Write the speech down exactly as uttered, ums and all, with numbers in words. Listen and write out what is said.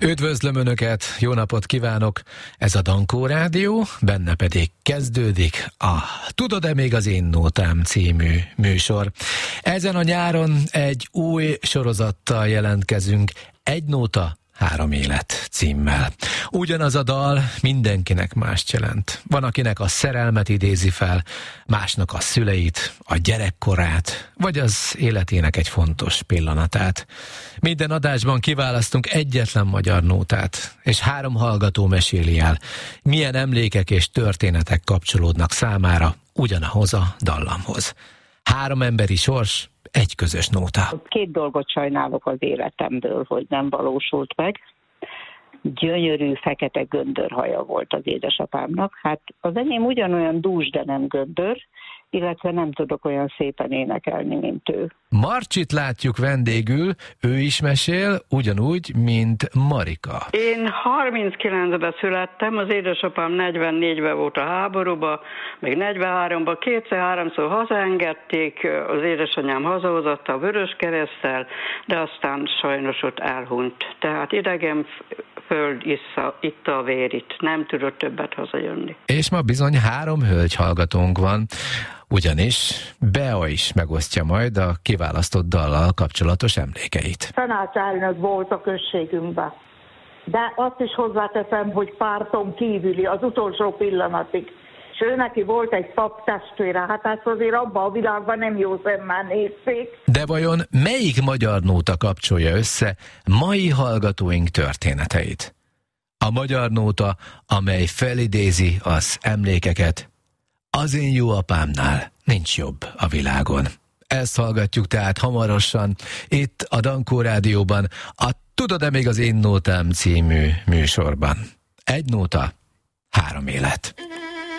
Üdvözlöm Önöket, jó napot kívánok! Ez a Dankó Rádió, benne pedig kezdődik a Tudod-e még az én nótám című műsor. Ezen a nyáron egy új sorozattal jelentkezünk, Egy nóta, három élet címmel. Ugyanaz a dal mindenkinek mást jelent. Van, akinek a szerelmet idézi fel, másnak a szüleit, a gyerekkorát, vagy az életének egy fontos pillanatát. Minden adásban kiválasztunk egyetlen magyar nótát, és három hallgató meséli el, milyen emlékek és történetek kapcsolódnak számára ugyanahoz a dallamhoz. Három emberi sors, egy közös nóta. Két dolgot sajnálok az életemből, hogy nem valósult meg. Gyönyörű, fekete göndörhaja volt az édesapámnak. Hát az enyém ugyanolyan dús, de nem göndör, illetve nem tudok olyan szépen énekelni, mint ő. Marcsit látjuk vendégül, ő is mesél, ugyanúgy, mint Marika. Én harminckilencben születtem, az édesapám negyvennégyben volt a háborúban, meg negyvenháromban kétszer-háromszor hazaengedték, az édesanyám hazahozott a Vöröskereszttel, de aztán sajnos ott elhunyt. Tehát idegen föld issza, itta a vérit, nem tudott többet hazajönni. és ma bizony három hölgy hallgatónk van, ugyanis Bea is megosztja majd a kiválasztott dallal kapcsolatos emlékeit. Tanácselnök volt a községünkben, de azt is hozzáteszem, hogy párton kívüli az utolsó pillanatig. És ő neki volt egy pap testvére, hát ezt azért abban a világban nem jó szemmel nézték. De vajon melyik magyar nóta kapcsolja össze mai hallgatóink történeteit? A magyar nóta, amely felidézi az emlékeket. Az én jó apámnál nincs jobb a világon. Ezt hallgatjuk tehát hamarosan itt a Dankó Rádióban, a Tudod-e még az én nótám című műsorban. Egy nóta, három élet.